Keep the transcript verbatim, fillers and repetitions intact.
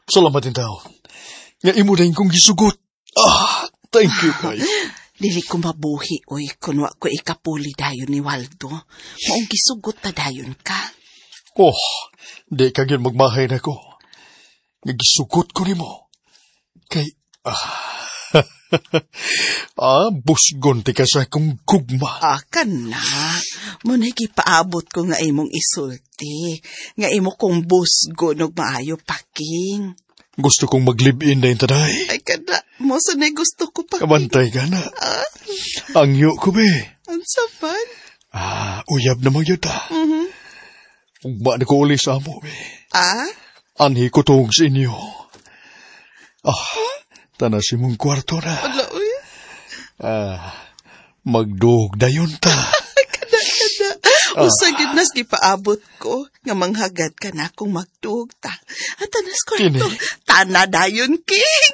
Salamat din taon. Nga imo na kong gisugot. Ah, thank you kayo. Dili ko mabuhi, oy, kunwa ko ikapuli dayon ni Waldo. Maong gisugot ta dayon ka. Oh, di ka yun magmahay na ko. Nagisugot ko ni mo. Kay, ah, ah, busgon ti ka sa akong gugma. Ah, ka na. Muna'y gipaabot ko nga imong isulti. Nga imo kong busgon og maayo paking. Gusto kong mag-live-in na yung taday. Ay, ka na. Mo sanay gusto ko paking. Kabantay ka na. Ah, Angyo ko, be. ang sapan. Ah, uyab na magyod ta. Mhm. Ugma na ko uli sa amo, be. Ah? Anhi ko tong sa inyo. Ah, tanas imong kwarto na. Ala, uy. Ah, magdug dayon ta. Kada, kada. Usagid nas gipaabot ko. Nga manghagad ka na akong magtuog ta. At tanas ko Kini? ito. Tana dayon, ki.